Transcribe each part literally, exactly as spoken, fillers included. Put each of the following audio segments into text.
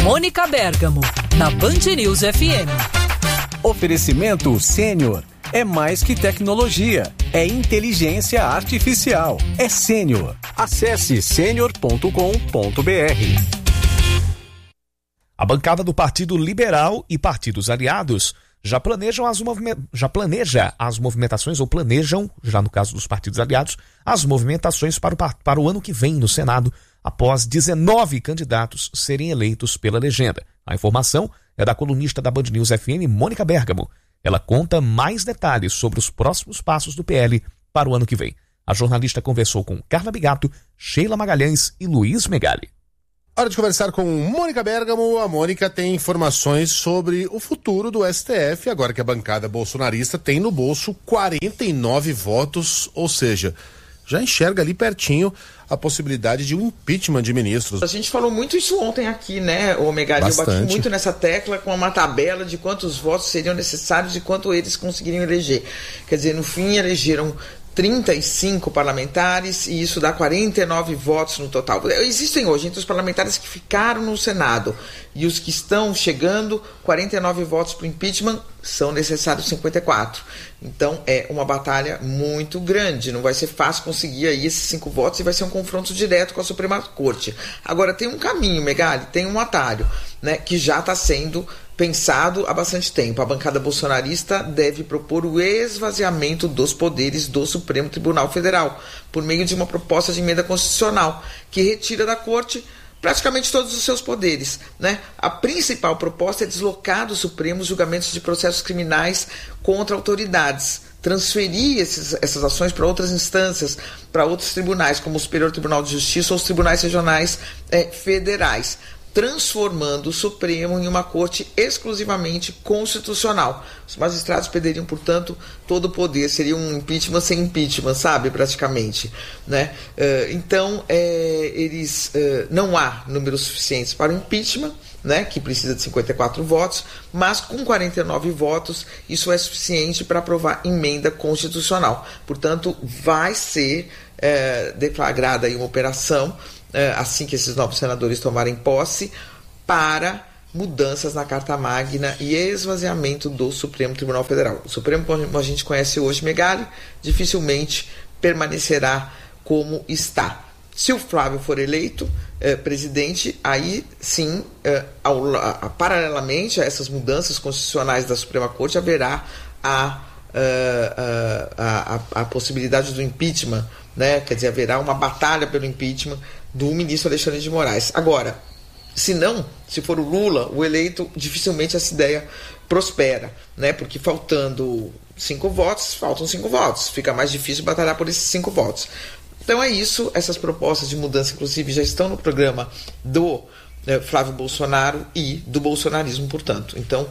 Mônica Bergamo, na Band News F M. Oferecimento Sênior. É mais que tecnologia, é inteligência artificial, é Sênior. Acesse sênior ponto com ponto b r. A bancada do Partido Liberal e partidos aliados já planejam as, movime... já planeja as movimentações, ou planejam, já no caso dos partidos aliados, as movimentações para o, para o ano que vem no Senado, após dezenove candidatos serem eleitos pela legenda. A informação é da colunista da Band News F M, Mônica Bergamo. Ela conta mais detalhes sobre os próximos passos do P L para o ano que vem. A jornalista conversou com Carla Bigato, Sheila Magalhães e Luiz Megali. Hora de conversar com Mônica Bergamo. A Mônica tem informações sobre o futuro do S T F, agora que a bancada bolsonarista tem no bolso quarenta e nove votos, ou seja, já enxerga ali pertinho a possibilidade de um impeachment de ministros. A gente falou muito isso ontem aqui, né, ô Megali? Eu bati muito nessa tecla com uma tabela de quantos votos seriam necessários e quanto eles conseguiriam eleger. Quer dizer, no fim elegeram trinta e cinco parlamentares e isso dá quarenta e nove votos no total. Existem hoje, entre os parlamentares que ficaram no Senado e os que estão chegando, quarenta e nove votos para o impeachment, são necessários cinquenta e quatro. Então é uma batalha muito grande, não vai ser fácil conseguir aí esses cinco votos e vai ser um confronto direto com a Suprema Corte. Agora tem um caminho, Megali, tem um atalho, né, que já está sendo pensado há bastante tempo. A bancada bolsonarista deve propor o esvaziamento dos poderes do Supremo Tribunal Federal, por meio de uma proposta de emenda constitucional, que retira da Corte praticamente todos os seus poderes, né? A principal proposta é deslocar do Supremo os julgamentos de processos criminais contra autoridades, transferir esses, essas ações para outras instâncias, para outros tribunais, como o Superior Tribunal de Justiça ou os tribunais regionais eh, federais, transformando o Supremo em uma corte exclusivamente constitucional. Os magistrados perderiam, portanto, todo o poder. Seria um impeachment sem impeachment, sabe, praticamente, né? Uh, então, é, eles uh, não há números suficientes para o impeachment, né, que precisa de cinquenta e quatro votos, mas com quarenta e nove votos isso é suficiente para aprovar emenda constitucional. Portanto, vai ser é, deflagrada aí uma operação assim que esses novos senadores tomarem posse, para mudanças na Carta Magna e esvaziamento do Supremo Tribunal Federal. O Supremo, como a gente conhece hoje, Megali, dificilmente permanecerá como está. Se o Flávio for eleito eh, presidente, aí sim, eh, ao, a, paralelamente a essas mudanças constitucionais da Suprema Corte, haverá a, a, a, a, a possibilidade do impeachment, né? Quer dizer, haverá uma batalha pelo impeachment do ministro Alexandre de Moraes. Agora, se não, se for o Lula o eleito, dificilmente essa ideia prospera, né? Porque faltando cinco votos, faltam cinco votos. Fica mais difícil batalhar por esses cinco votos. Então é isso, essas propostas de mudança, inclusive, já estão no programa do eh, Flávio Bolsonaro e do bolsonarismo, portanto. Então,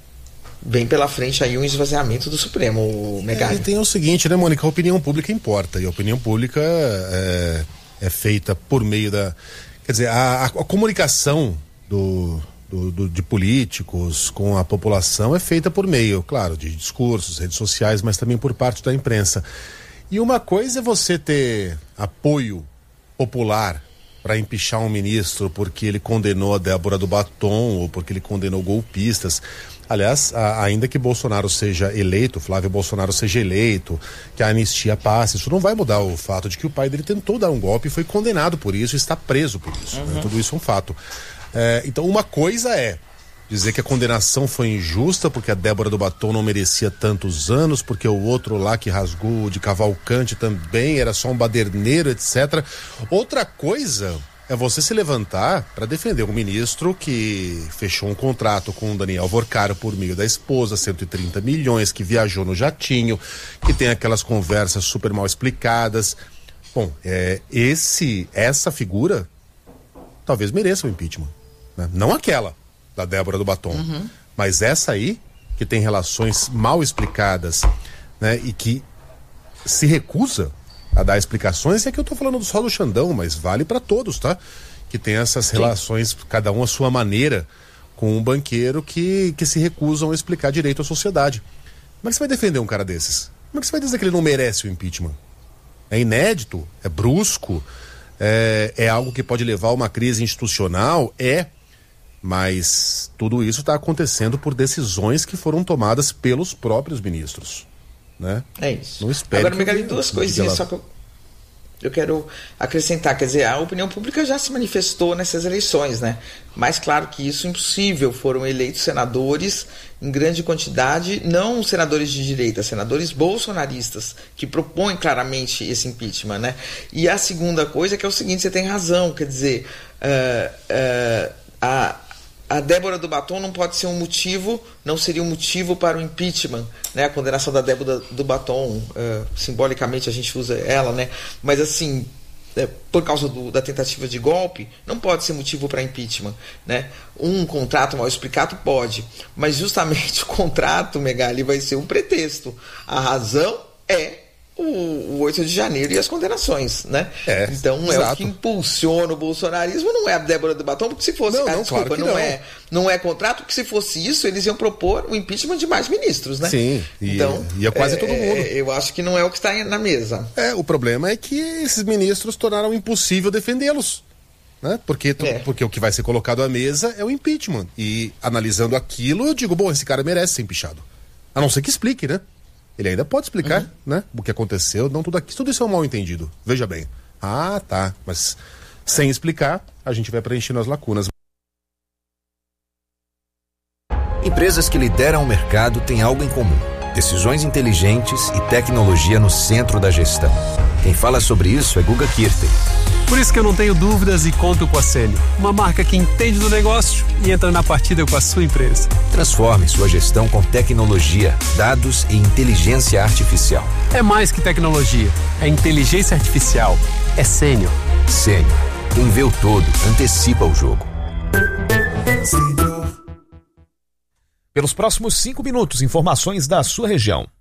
vem pela frente aí um esvaziamento do Supremo, Megali. É, e tem o seguinte, né, Mônica? A opinião pública importa, e a opinião pública é, é feita por meio da... Quer dizer, a, a, a comunicação do, do, do, de políticos com a população é feita por meio, claro, de discursos, redes sociais, mas também por parte da imprensa. E uma coisa é você ter apoio popular para empichar um ministro porque ele condenou a Débora do Batom ou porque ele condenou golpistas. Aliás, a, ainda que Bolsonaro seja eleito, Flávio Bolsonaro seja eleito, que a anistia passe, isso não vai mudar o fato de que o pai dele tentou dar um golpe e foi condenado por isso e está preso por isso. Uhum. Né? Tudo isso é um fato. É, então, uma coisa é dizer que a condenação foi injusta porque a Débora do Batom não merecia tantos anos, porque o outro lá que rasgou de Cavalcante também era só um baderneiro, etcétera. Outra coisa é você se levantar para defender um ministro que fechou um contrato com o Daniel Vorcaro por meio da esposa, cento e trinta milhões, que viajou no jatinho, que tem aquelas conversas super mal explicadas. Bom, é, esse, essa figura talvez mereça o impeachment, né? Não aquela da Débora do Batom, uhum. mas essa aí, que tem relações mal explicadas, né, e que se recusa a dar explicações. É que eu tô falando só do Xandão, mas vale para todos, tá? Que tem essas Sim. relações, cada um à sua maneira, com um banqueiro que, que se recusam a explicar direito à sociedade. Como é que você vai defender um cara desses? Como é que você vai dizer que ele não merece o impeachment? É inédito? É brusco? É, é algo que pode levar a uma crise institucional? É. Mas tudo isso está acontecendo por decisões que foram tomadas pelos próprios ministros, né? É isso. Não espere. Agora, Megali, duas coisinhas só que eu, eu quero acrescentar. Quer dizer, a opinião pública já se manifestou nessas eleições, né? Mas claro que isso é impossível. Foram eleitos senadores em grande quantidade, não senadores de direita, senadores bolsonaristas, que propõem claramente esse impeachment, né? E a segunda coisa é que é o seguinte, você tem razão, quer dizer, uh, uh, a... A Débora do Batom não pode ser um motivo, não seria um motivo para o impeachment, né? A condenação da Débora do Batom, uh, simbolicamente a gente usa ela, né? Mas assim, é, por causa do, da tentativa de golpe, não pode ser motivo para impeachment, né? Um contrato mal explicado pode, mas justamente o contrato, Megali, vai ser um pretexto. A razão é O, o oito de janeiro e as condenações, né? É, então é exato. O que impulsiona o bolsonarismo, não é a Débora do Batom, porque se fosse, não, cara, não, desculpa, claro não, não. É, não é contrato, porque se fosse isso, eles iam propor o impeachment de mais ministros, né? Sim, e, então, ia quase é, todo mundo. Eu acho que não é o que está na mesa. É, o problema é que esses ministros tornaram impossível defendê-los, né? Porque, é. porque o que vai ser colocado à mesa é o impeachment. E analisando aquilo, eu digo, bom, esse cara merece ser empichado. A não ser que explique, né? Ele ainda pode explicar, uhum. né? O que aconteceu, não tudo aqui. Tudo isso é um mal entendido. Veja bem. Ah, tá. Mas sem explicar, a gente vai preenchendo as lacunas. Empresas que lideram o mercado têm algo em comum: decisões inteligentes e tecnologia no centro da gestão. Quem fala sobre isso é Guga Kirten. Por isso que eu não tenho dúvidas e conto com a Sênior, uma marca que entende do negócio e entra na partida com a sua empresa. Transforme sua gestão com tecnologia, dados e inteligência artificial. É mais que tecnologia, é inteligência artificial, é Sênior. Sênior, quem vê o todo, antecipa o jogo. Pelos próximos cinco minutos, informações da sua região.